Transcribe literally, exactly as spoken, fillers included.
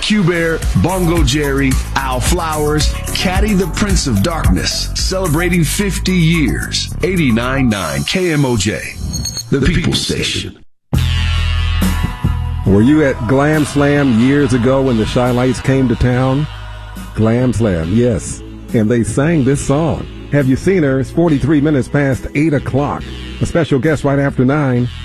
Q-Bear, Bongo Jerry, Al Flowers, Caddy the Prince of Darkness, celebrating fifty years. eighty-nine point nine K M O J, the People Station. Were you at Glam Slam years ago when the Shy Lights came to town? Glam Slam, yes. And they sang this song. Have you seen her? It's forty-three minutes past eight o'clock. A special guest right after nine.